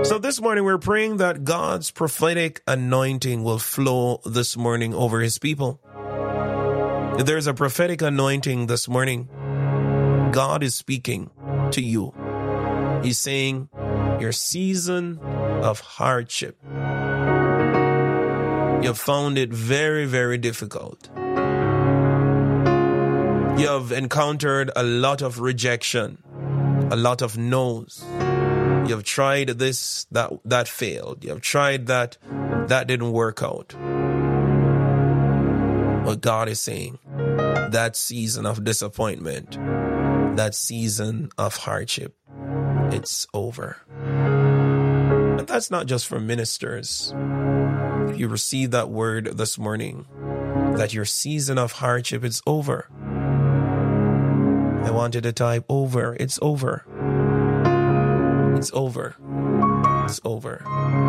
So this morning we're praying that God's prophetic anointing will flow this morning over his people. There's a prophetic anointing this morning. God is speaking to you. He's saying your season of hardship, you've found it very, very difficult. You have encountered a lot of rejection, a lot of no's. You have tried this, that failed. You have tried that didn't work out. But God is saying that season of disappointment, that season of hardship, it's over. And that's not just for ministers. If you receive that word this morning, that your season of hardship is over, I want you to type over. It's over. It's over. It's over.